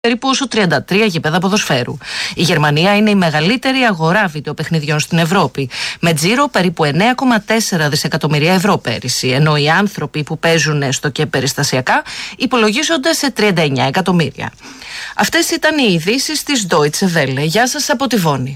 περίπου όσο 33 γήπεδα ποδοσφαίρου. Η Γερμανία είναι η μεγαλύτερη αγορά βιντεοπαιχνιδιών στην Ευρώπη, με τζίρο περίπου 9,4 δισεκατομμυρία ευρώ πέρυσι, ενώ οι άνθρωποι που παίζουν έστω και περιστασιακά υπολογίζονται σε 39 εκατομμύρια. Αυτές ήταν οι ειδήσεις της Deutsche Welle. Γεια σας από τη Βόνη.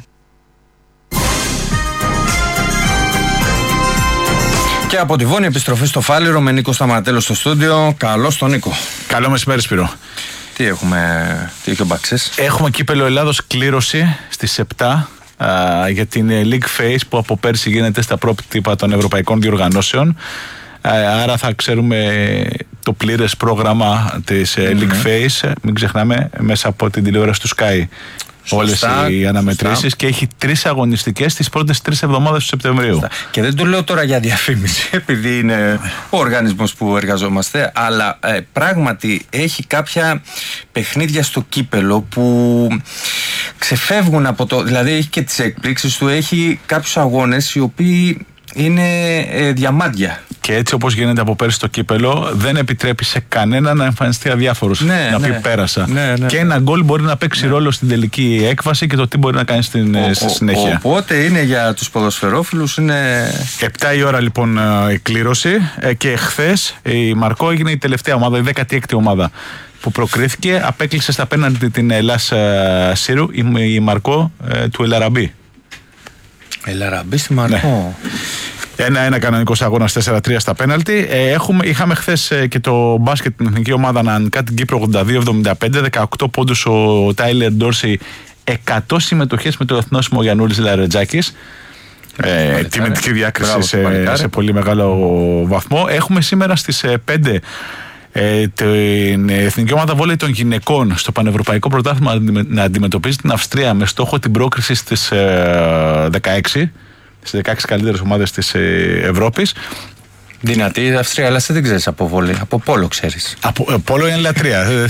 Και από τη Βόνη επιστροφή στο Φάληρο με Νίκο Σταματέλο στο στούντιο. Καλώς τον Νίκο. Καλό μεσημέρι, Σπύρο. Τι έχουμε, τι έχει ο Μπαξής? Έχουμε κύπελλο Ελλάδος κλήρωση στις 7 για την League Phase που από πέρσι γίνεται στα πρότυπα των ευρωπαϊκών διοργανώσεων. Άρα θα ξέρουμε το πλήρες πρόγραμμα της League Phase, μην ξεχνάμε, μέσα από την τηλεόραση του Sky. Όλες οι αναμετρήσεις και έχει 3 αγωνιστικές τις πρώτες 3 εβδομάδες του Σεπτεμβρίου. Και δεν το λέω τώρα για διαφήμιση, επειδή είναι ο οργανισμός που εργαζόμαστε, αλλά πράγματι έχει κάποια παιχνίδια στο κύπελλο που ξεφεύγουν από το. Δηλαδή έχει και τις εκπλήξεις του, έχει κάποιους αγώνες οι οποίοι είναι διαμάντια. Και έτσι όπως γίνεται από πέρσι το κύπελλο, δεν επιτρέπει σε κανένα να εμφανιστεί αδιάφορος. Να πει πέρασα. Και ένα γκολ μπορεί να παίξει ρόλο στην τελική έκβαση και το τι μπορεί να κάνει στη συνέχεια. Οπότε είναι για τους ποδοσφαιρόφιλους. Είναι 7 η ώρα λοιπόν η κλήρωση. Και χθες η Μαρκό έγινε η τελευταία ομάδα, η 16η ομάδα που προκρίθηκε. Απέκλεισε στα πέναλτι την Ελλάς Σύρου, η Μαρκό του Ελαραμπή. Ελαραμπή στη Μαρκό. Ένα κανονικός αγώνας 4-3 στα πέναλτι. Είχαμε χθες και το μπάσκετ την εθνική ομάδα να νικά την Κύπρο 82-75, 18 πόντους ο Τάιλερ Ντόρσι, 100 συμμετοχές με το εθνόσημο Γιαννούλης Λαρετζάκης. Τιμητική διάκριση σε πολύ μεγάλο βαθμό. Έχουμε σήμερα στις 5 την εθνική ομάδα βόλεϊ των γυναικών στο Πανευρωπαϊκό Πρωτάθλημα να αντιμετωπίζει την Αυστρία με στόχο την πρόκριση στις 16. Στις 16 καλύτερες ομάδες της Ευρώπης. Δυνατή η Αυστρία, αλλά δεν ξέρεις από βόλεϊ. Από πόλο ξέρεις. Από πόλο είναι λατρεία. Δεν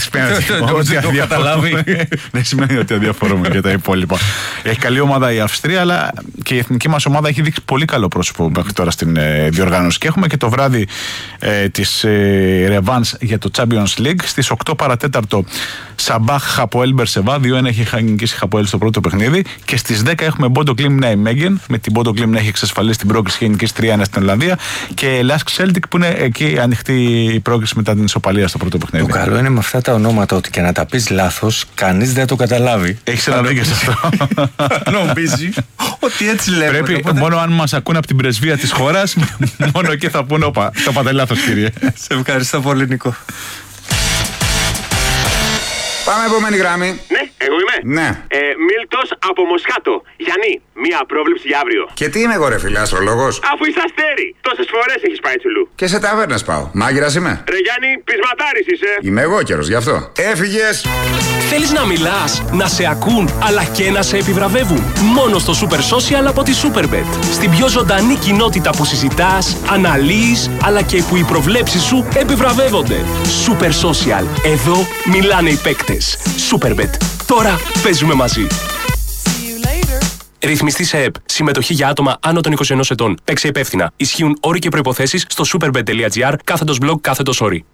σημαίνει ότι αδιαφορούμε για τα υπόλοιπα. Έχει καλή ομάδα η Αυστρία, αλλά και η εθνική μας ομάδα έχει δείξει πολύ καλό πρόσωπο μέχρι τώρα στην διοργάνωση. Και έχουμε και το βράδυ της Ρεβάνς για το Champions League. Στις 8 παρατέταρτο Σαμπάχ Χαποέλ Μπερσεβά. 2-1 έχει νικήσει η Χαποέλ στο πρώτο παιχνίδι. Και στις 10 έχουμε Μπόντο Κλίμ Νάιμέγεν. Με την Μπόντο Κλίμ να έχει εξασφαλίσει την πρόκριση και νικήσει 3-1 στην Ολλανδία. Και Λάσκ Σέλτικ που είναι εκεί ανοιχτή η πρόκριση μετά την ισοπαλία στο πρώτο παιχνίδι. Το καλό είναι με αυτά τα ονόματα ότι και να τα πεις λάθος, κανείς δεν το καταλάβει. Έχεις ένα δίκιο σε αυτό. Νομίζει ότι έτσι λέμε. Πρέπει μόνο αν μας ακούνε από την πρεσβεία της χώρας, μόνο εκεί θα πούνε, όπα, το είπατε λάθος κύριε. Σε ευχαριστώ πολύ Νικό. Πάμε επόμενη γράμμη. Ναι, εγώ είμαι. Ναι. Μίλτος από Μοσχάτο. Γιάννη, μία πρόβλεψη για αύριο. Και τι είμαι εγώ ρε φίλε, αστρολόγος? Αφού είσαι αστέρι, τόσες φορές έχεις πάει τσουλού. Και σε ταβέρνες πάω. Μάγειρας είμαι. Ρε Γιάννη, πεισματάρης είσαι. Είμαι εγώ καιρος, γι' αυτό. Έφυγες. Θέλεις να μιλάς, να σε ακούν, αλλά και να σε επιβραβεύουν? Μόνο στο Super Social από τη Superbet. Στην πιο ζωντανή κοινότητα που συζητάς, αναλύεις, αλλά και που οι προβλέψεις σου επιβραβεύονται. Super Social. Εδώ μιλάνε οι παίκτες. Superbet. Τώρα παίζουμε μαζί. Ρυθμιστή σε ΕΠ. Συμμετοχή για άτομα άνω των 21 ετών. Παίξε υπεύθυνα. Ισχύουν όροι και προϋποθέσεις στο superbet.gr/blog/όροι.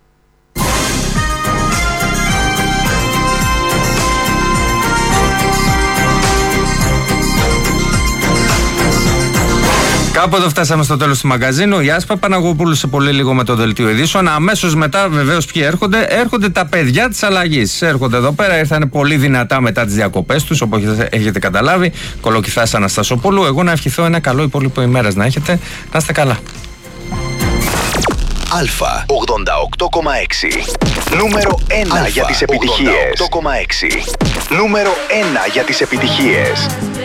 Κάποτε φτάσαμε στο τέλος του μαγκαζίνου. Η Άσπα Παναγοπούλου σε πολύ λίγο με το δελτίο ειδήσεων. Αμέσως μετά, βεβαίως, ποιοι έρχονται? Έρχονται τα παιδιά της αλλαγής. Έρχονται εδώ πέρα, ήρθαν πολύ δυνατά μετά τις διακοπές τους, όπως έχετε καταλάβει. Κολοκυθάς Αναστασοπούλου. Εγώ να ευχηθώ ένα καλό υπόλοιπο ημέρας να έχετε. Να είστε καλά. Αλφα 88,6. Νούμερο 1 για τις επιτυχίες. 88,6. Νούμερο 1 για τις επιτυχίες.